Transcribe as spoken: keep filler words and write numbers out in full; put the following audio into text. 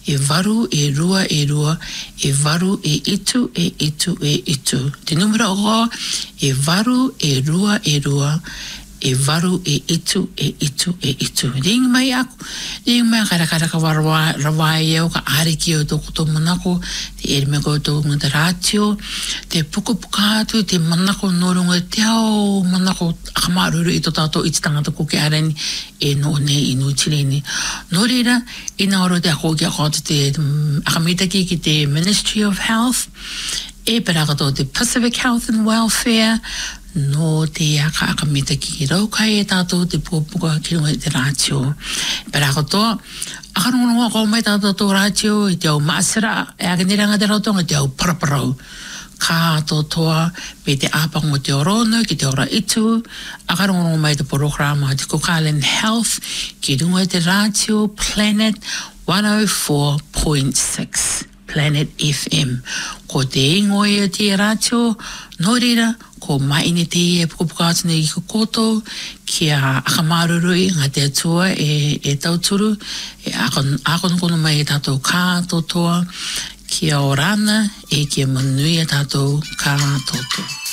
e varu, e rua, e rua, e varu, e itu, e itu, e itu. Te numero o, e varu, e rua, e rua, e varu, e itu, e itu, e itu. Ring mai aku, ring mai kara kara ka warwa, rawai eo, ka ariki o toko to manako, te ere me ko to ngata ratio, te puku pukatu, te manako norunga te au, manako akamaruru i to tato i te tangata ko ke arani, e no nei inu tireni. No reira, ina oro te ako ki ako te akamitaki ki te Ministry of Health, e perakato te Pacific Health and Welfare, no te aka akamita ki raukai e tātou te pukapuka ki runga te rātio. Perakato, akarongononga ko mai tātou tō rātio i te au maasira, e akaniranga te rautonga te au paraparau. Ka tō toa me te āpango te orono ki te ora itu, akarongononga mai te programa te Kokalen Health ki runga te rātio Planet one oh four point six. Planet F M. Ko te ingoe te rātio, no reira, ko maini te e pukapukatune i ko koto, ki a akamarurui ngā te atua e, e tauturu, e akon, akon kono mai e tātou kā totoa, ki a orana e ki a manui e tātou kā totoa.